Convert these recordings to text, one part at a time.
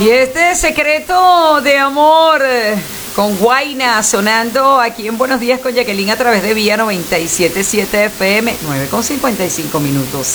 Y este secreto de amor con Guayna sonando aquí en Buenos Días con Jacqueline a través de Vía 97.7 FM, 9:55 minutos.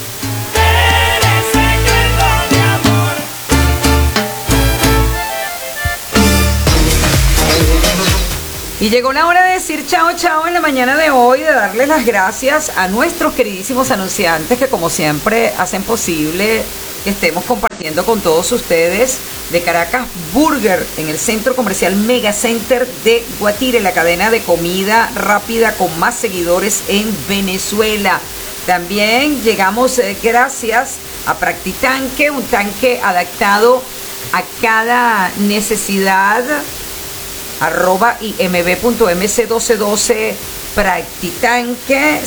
Y llegó la hora de decir chao, chao en la mañana de hoy, de darles las gracias a nuestros queridísimos anunciantes que como siempre hacen posible que estemos compartiendo con todos ustedes de Caracas Burger en el centro comercial Mega Center de Guatire, la cadena de comida rápida con más seguidores en Venezuela. También llegamos gracias a Practitanque, un tanque adaptado a cada necesidad. @imb.mc1212 Practitanque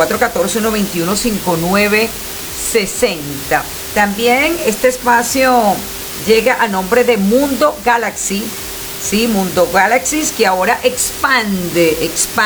0414-121-5960. También este espacio llega a nombre de Mundo Galaxy, sí, Mundo Galaxy, que ahora expande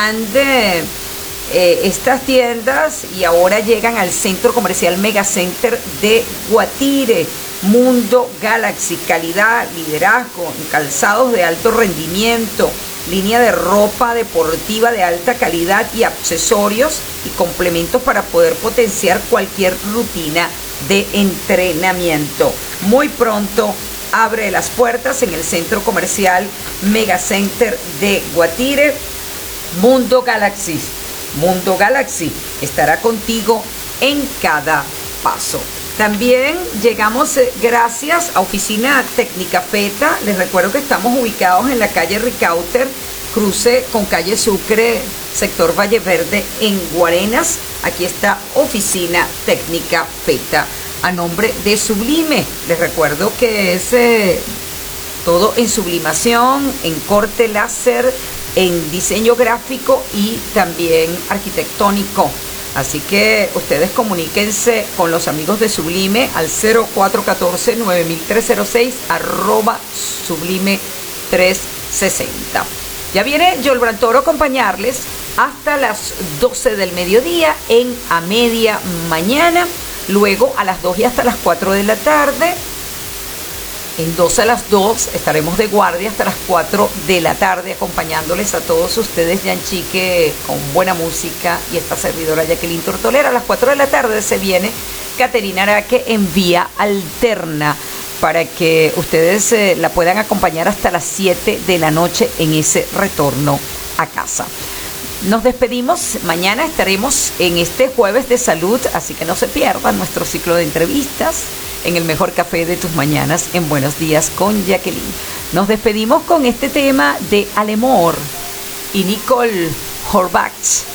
estas tiendas y ahora llegan al centro comercial Mega Center de Guatire. Mundo Galaxy, calidad, liderazgo en calzados de alto rendimiento, línea de ropa deportiva de alta calidad y accesorios y complementos para poder potenciar cualquier rutina de entrenamiento. Muy pronto abre las puertas en el centro comercial Mega Center de Guatire. Mundo Galaxy. Mundo Galaxy estará contigo en cada paso. También llegamos gracias a Oficina Técnica PETA. Les recuerdo que estamos ubicados en la calle Ricauter, cruce con calle Sucre, sector Valle Verde, en Guarenas. Aquí está Oficina Técnica PETA, a nombre de Sublime. Les recuerdo que es todo en sublimación, en corte láser, en diseño gráfico y también arquitectónico. Así que ustedes comuníquense con los amigos de Sublime al 0414-9306 @Sublime360. Ya viene Yolbran Toro a acompañarles hasta las 12 del mediodía en A Media Mañana. Luego a las 2 y hasta las 4 de la tarde. En 12 a las 2 estaremos de guardia hasta las 4 de la tarde acompañándoles a todos ustedes, Yanchique, con buena música, y esta servidora Jacqueline Tortolera. A las 4 de la tarde se viene Caterina Araque en Vía Alterna para que ustedes la puedan acompañar hasta las 7 de la noche en ese retorno a casa. Nos despedimos, mañana estaremos en este jueves de salud, así que no se pierdan nuestro ciclo de entrevistas en el mejor café de tus mañanas en Buenos Días con Jacqueline. Nos despedimos con este tema de Alemor y Nicole Horvath.